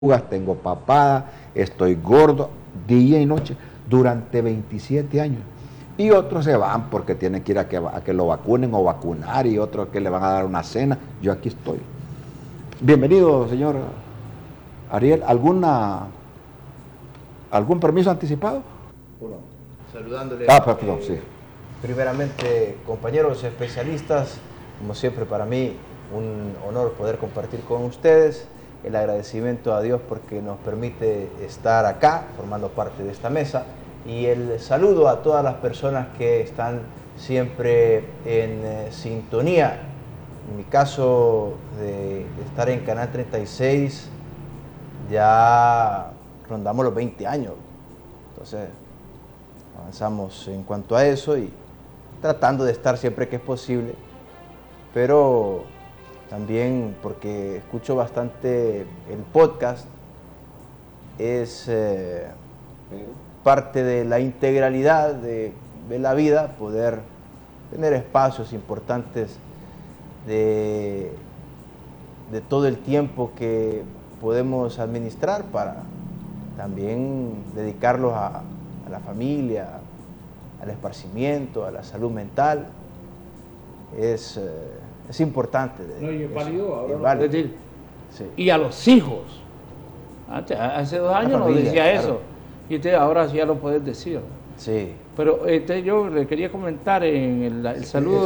tengo papada, estoy gordo, día y noche, durante 27 años. Y otros se van porque tienen que ir a que lo vacunen o vacunar, y otros que le van a dar una cena. Yo aquí estoy. Bienvenido, señor Ariel. ¿Algún permiso anticipado? Bueno, saludándole. Perdón, sí. Primeramente, compañeros especialistas, como siempre para mí un honor poder compartir con ustedes. El agradecimiento a Dios porque nos permite estar acá formando parte de esta mesa, y el saludo a todas las personas que están siempre en sintonía. En mi caso de estar en Canal 36 ya rondamos los 20 años, entonces avanzamos en cuanto a eso y tratando de estar siempre que es posible, pero también porque escucho bastante el podcast, es parte de la integralidad de la vida, poder tener espacios importantes de todo el tiempo que podemos administrar para también dedicarlos a la familia, al esparcimiento, a la salud mental. Es importante. No, y es válido ahora. Es válido. Es decir, sí. Y a los hijos. Hace 2 años no decía claro. eso. Y ahora sí ya lo puedes decir. Sí. Pero yo le quería comentar en el saludo.